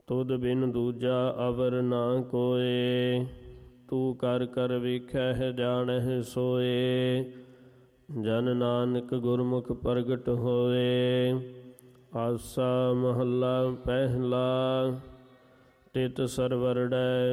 ਤੁਧ ਬਿਨ ਦੂਜਾ ਅਵਰ ਨਾ ਕੋਏ। ਤੂੰ ਕਰ ਕਰ ਵੇਖਹਿ ਜਾਣਹਿ ਸੋਏ। ਜਨ ਨਾਨਕ ਗੁਰਮੁਖ ਪ੍ਰਗਟ ਹੋਏ। ਆਸਾ ਮਹੱਲਾ ਪਹਿਲਾ। ਤਿਤ ਸਰਵਰੜੈ